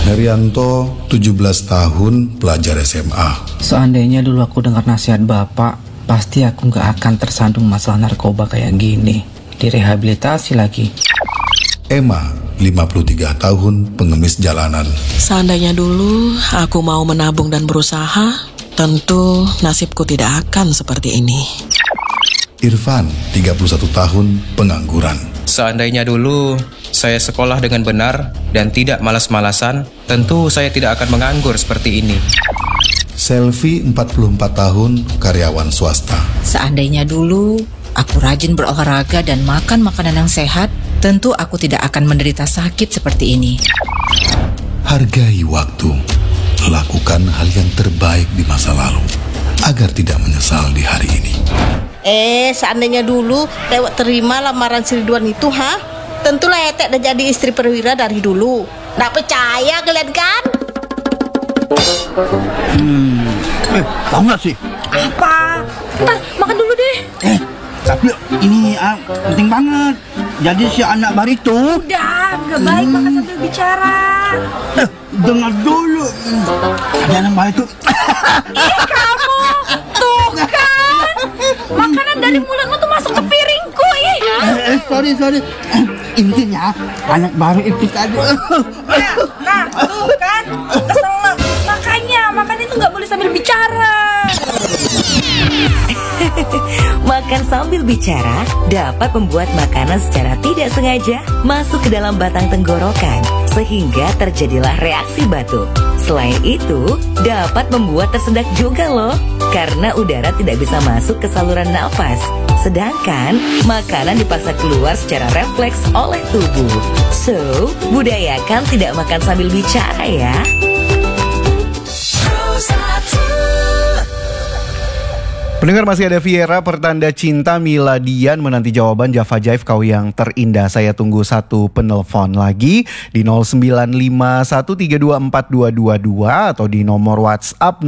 Herianto, 17 tahun, pelajar SMA. Seandainya dulu aku dengar nasihat bapak, pasti aku gak akan tersandung masalah narkoba kayak gini. Direhabilitasi lagi. Emma, 53 tahun, pengemis jalanan. Seandainya dulu aku mau menabung dan berusaha, tentu nasibku tidak akan seperti ini. Irfan, 31 tahun, pengangguran. Seandainya dulu saya sekolah dengan benar dan tidak malas-malasan, tentu saya tidak akan menganggur seperti ini. Selvi, 44 tahun, karyawan swasta. Seandainya dulu aku rajin berolahraga dan makan makanan yang sehat, tentu aku tidak akan menderita sakit seperti ini. Hargai waktu. Lakukan hal yang terbaik di masa lalu agar tidak menyesal di hari ini. Seandainya dulu lewat terima lamaran si Ridwan itu, tentulah Etek udah jadi istri perwira dari dulu. Nggak percaya kalian kan? Tahu nggak sih? Apa? Ntar makan dulu deh. Tapi ini penting banget. Jadi si anak baru itu Udah, gak baik makan sambil bicara. dengar dulu. Ada anak baru itu. Kamu, tuh kan. Makanan dari mulutmu tuh masuk ke piringku. Sorry. Intinya anak baru itu tadi. Nah, tuh kan. Keselak. Makanya, makan itu gak boleh sambil bicara. Makan sambil bicara dapat membuat makanan secara tidak sengaja masuk ke dalam batang tenggorokan, sehingga terjadilah reaksi batuk. Selain itu, dapat membuat tersedak juga loh, karena udara tidak bisa masuk ke saluran nafas. Sedangkan makanan dipaksa keluar secara refleks oleh tubuh. So, budayakan tidak makan sambil bicara ya. Pendengar, masih ada Viera Pertanda Cinta Miladian menanti jawaban Java Jive kau yang terindah. Saya tunggu satu penelpon lagi di 0951324222 atau di nomor WhatsApp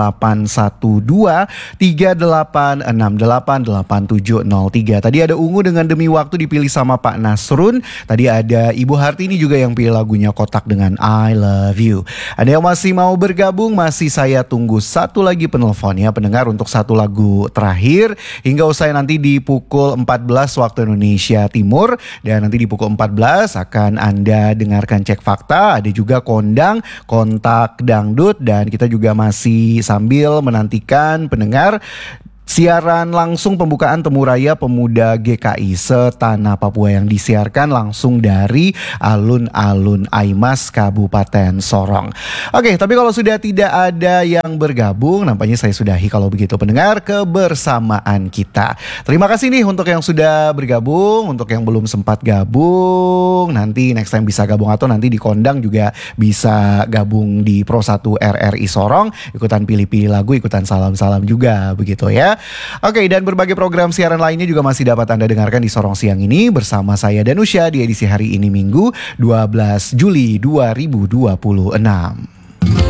081238688703. Tadi ada Ungu dengan Demi Waktu dipilih sama Pak Nasrun. Tadi ada Ibu Hartini juga yang pilih lagunya Kotak dengan I Love You. Ada yang masih mau bergabung, masih saya tunggu satu lagi penelpon ya pendengar untuk satu lagu terakhir hingga usai nanti di pukul 14 waktu Indonesia Timur, dan nanti di pukul 14 akan Anda dengarkan Cek Fakta, ada juga Kondang, Kontak Dangdut, dan kita juga masih sambil menantikan pendengar siaran langsung pembukaan Temu Raya Pemuda GKI Setanah Papua yang disiarkan langsung dari alun-alun Aimas Kabupaten Sorong. Oke, tapi kalau sudah tidak ada yang bergabung, nampaknya saya sudahi kalau begitu pendengar kebersamaan kita. Terima kasih nih untuk yang sudah bergabung, untuk yang belum sempat gabung, nanti next time bisa gabung atau nanti di Kondang juga bisa gabung di Pro 1 RRI Sorong, ikutan pilih-pilih lagu, ikutan salam-salam juga begitu ya. Oke, dan berbagai program siaran lainnya juga masih dapat Anda dengarkan di Sorong Siang ini bersama saya Danusya di edisi hari ini Minggu 12 Juli 2026.